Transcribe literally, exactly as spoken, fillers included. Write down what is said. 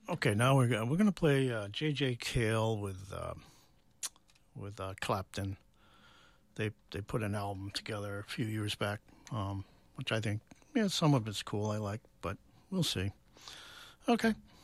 Okay, now we're go- we're gonna play uh, J J. Cale with uh, with uh, Clapton. They they put an album together a few years back, um, which I think yeah some of it's cool. I like, but we'll see. Okay,